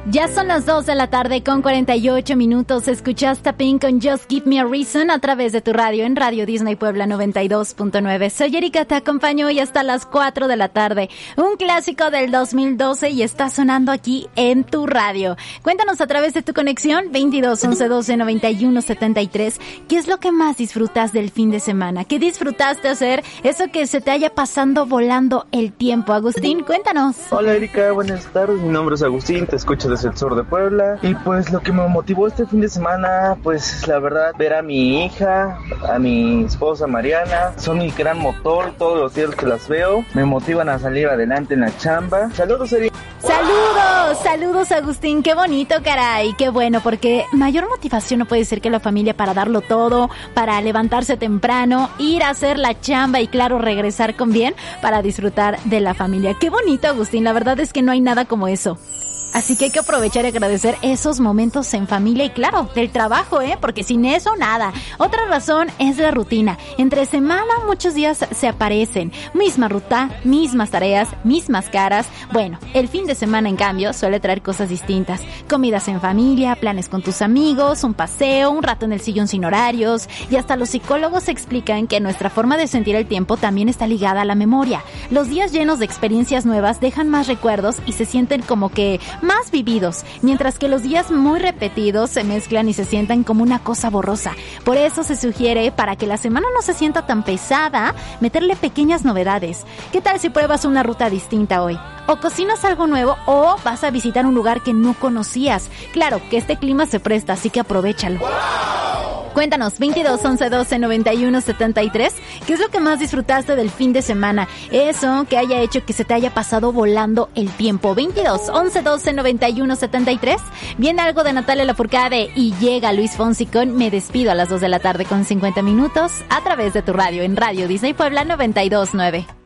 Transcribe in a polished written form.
Ya son las 2 de la tarde con 48 minutos. Escuchaste a Pink con Just Give Me a Reason a través de tu radio en Radio Disney Puebla 92.9. Soy Erika, te acompaño hoy hasta las 4 de la tarde. Un clásico del 2012 y está sonando aquí en tu radio. Cuéntanos a través de tu conexión 22 11 12 91 73. ¿Qué es lo que más disfrutas del fin de semana? ¿Qué disfrutaste hacer? Eso que se te haya pasando volando el tiempo. Agustín, cuéntanos. Hola Erika, buenas tardes. Mi nombre es Agustín, te escucho desde el sur de Puebla. Y pues lo que me motivó este fin de semana, pues la verdad, ver a mi hija, a mi esposa Mariana. Son mi gran motor, todos los días que las veo me motivan a salir adelante en la chamba. Saludos Erika. Saludos Agustín, qué bonito, caray, qué bueno, porque mayor motivación no puede ser que la familia para darlo todo, para levantarse temprano, ir a hacer la chamba y claro, regresar con bien para disfrutar de la familia. Qué bonito, Agustín, la verdad es que no hay nada como eso. Así que hay que aprovechar y agradecer esos momentos en familia y claro, del trabajo, porque sin eso nada. Otra razón es la rutina. Entre semana muchos días se aparecen. Misma ruta, mismas tareas, mismas caras. Bueno, el fin de semana en cambio suele traer cosas distintas. Comidas en familia, planes con tus amigos, un paseo, un rato en el sillón sin horarios. Y hasta los psicólogos explican que nuestra forma de sentir el tiempo también está ligada a la memoria. Los días llenos de experiencias nuevas dejan más recuerdos y se sienten como que más vividos, mientras que los días muy repetidos se mezclan y se sientan como una cosa borrosa. Por eso se sugiere, para que la semana no se sienta tan pesada, meterle pequeñas novedades. ¿Qué tal si pruebas una ruta distinta hoy? O cocinas algo nuevo o vas a visitar un lugar que no conocías. Claro, que este clima se presta, así que aprovéchalo. Cuéntanos, 22 11 12 91 73, ¿qué es lo que más disfrutaste del fin de semana? Eso que haya hecho que se te haya pasado volando el tiempo. 22 11 12 91 73. Viene algo de Natalia Lafourcade y llega Luis Fonsi con Me Despido a las 2 de la tarde con 50 minutos a través de tu radio en Radio Disney Puebla 92.9.